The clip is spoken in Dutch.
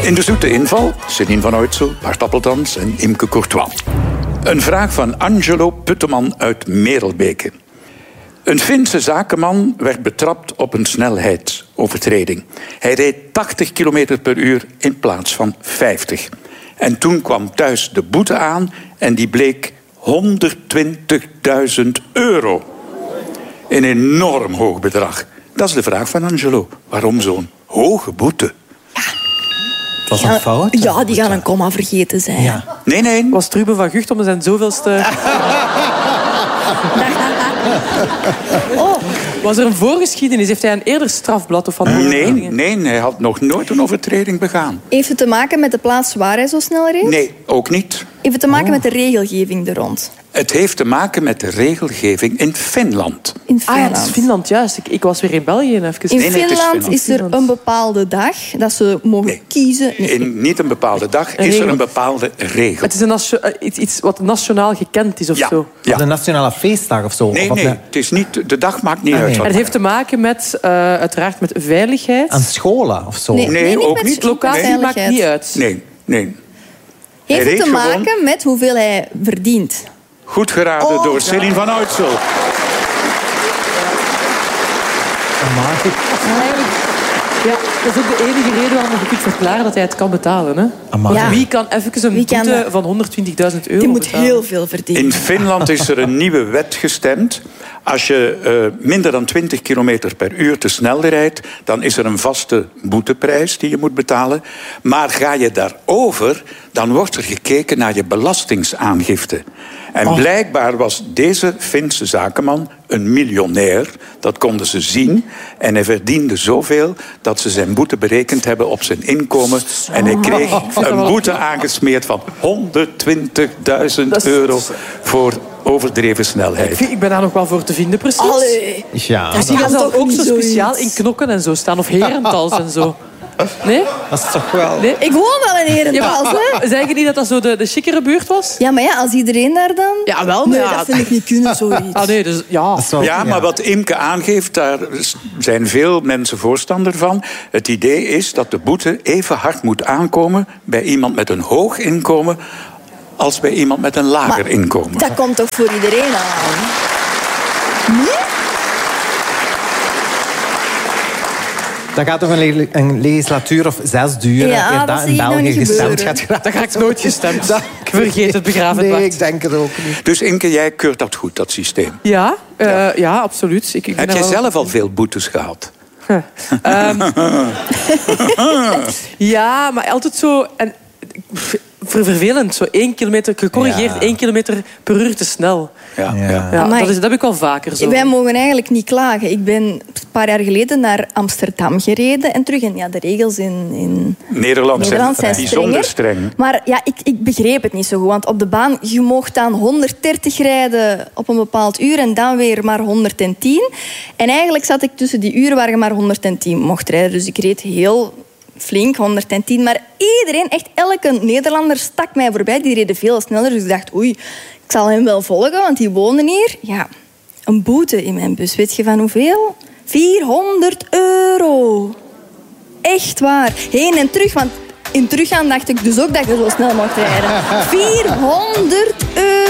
In de zoete inval, Céline van Uytsel, Bart Appeltans en Imke Courtois. Een vraag van Angelo Putteman uit Merelbeke. Een Finse zakenman werd betrapt op een snelheidsovertreding. Hij reed 80 km per uur in plaats van 50. En toen kwam thuis de boete aan en die bleek 120.000 euro. Een enorm hoog bedrag. Dat is de vraag van Angelo. Waarom zo'n hoge boete? Was dat fout? Ja, die gaan een komma vergeten zijn. Ja. Nee. Was het Ruben van Gucht om zijn zoveelste... Was er een voorgeschiedenis? Heeft hij een eerder strafblad of van Nee, hij had nog nooit een overtreding begaan. Heeft het te maken met de plaats waar hij zo snel reed? Nee, ook niet. Heeft het te maken met de regelgeving er rond? Het heeft te maken met de regelgeving in Finland. In Finland. het is Finland, juist. Ik was weer in België even. In Nee, het is Finland Finland. is er een bepaalde dag dat ze mogen kiezen. Nee. Niet een bepaalde dag, is regel. er een bepaalde regel. Het is iets wat nationaal gekend is of zo. Ja. Of de nationale feestdag of zo? Nee, Of het is niet, de dag maakt niet uit. nee. wat Het heeft te maken met, uiteraard met veiligheid. aan scholen of zo? Nee. Nee, ook niet. Locatie Nee. maakt niet uit. Nee. Heeft Hij het te reed gewoon- maken met hoeveel hij verdient? Goed geraden door Céline van Uytsel. Ja, dat is ook de enige reden waarom je kunt verklaren dat hij het kan betalen. Hè? Amai. Ja. Wie kan even een Wie kan boete dat? van 120.000 euro Die moet betalen? heel veel verdienen. In Finland is er een nieuwe wet gestemd. Als je minder dan 20 km per uur te snel rijdt, dan is er een vaste boeteprijs die je moet betalen. Maar ga je daarover, dan wordt er gekeken naar je belastingaangifte. En blijkbaar was deze Finse zakenman een miljonair. Dat konden ze zien. En hij verdiende zoveel dat ze zijn boete berekend hebben op zijn inkomen. En hij kreeg een boete aangesmeerd van 120.000 euro voor overdreven snelheid. Ik ben daar nog wel voor te vinden, precies. Allee. Ja, Die gaan kan dan toch ook niet zo zoiets? speciaal in knokken en zo staan. Of herentals en zo. Nee? dat is toch wel... Nee? Ik woon wel in Herentals, hè? Zeg je niet dat dat zo de chicere buurt was? Ja, maar ja, als iedereen daar dan... Ja, wel, Nee, maar ja. dat vind ik niet kunnen, zoiets. Ah nee, dus ja. Dat is wel- Ja, maar wat Imke aangeeft, daar zijn veel mensen voorstander van. Het idee is dat de boete even hard moet aankomen bij iemand met een hoog inkomen als bij iemand met een lager Maar inkomen. Dat komt toch voor iedereen aan? Nee? Dat gaat toch een legislatuur of 6 duren. Ja, eer dat dat zie in ik nog België niet gestemd gebeuren. gaat geraken. Dat ga ik nooit gestemd. Ik vergeet het begraven. Nee, Bart. ik denk het ook niet. Dus Imke, jij keurt dat goed, dat systeem. Ja, absoluut. Ik ben Heb er jij wel- zelf al veel boetes gehad? Ja, maar altijd zo... En, vervelend, zo 1 kilometer... Gecorrigeerd Ja. 1 kilometer per uur te snel. Ja. Ja. Ja, Amai. dat heb ik wel vaker zo. Wij mogen eigenlijk niet klagen. Ik ben een paar jaar geleden naar Amsterdam gereden en terug. En ja, de regels in Nederland zijn zijn bijzonder strenger. streng. Maar ja, ik begreep het niet zo goed. Want op de baan, je mocht dan 130 rijden op een bepaald uur en dan weer maar 110. En eigenlijk zat ik tussen die uren waar je maar 110 mocht rijden. Dus ik reed heel flink, 110. Maar iedereen, echt elke Nederlander stak mij voorbij. Die reden veel sneller. Dus ik dacht, oei, ik zal hem wel volgen, want die wonen hier. Ja, een boete in mijn bus. Weet je van hoeveel? 400 euro. Echt waar. Heen en terug, want in teruggaan dacht ik dus ook dat je zo snel mocht rijden. 400 euro.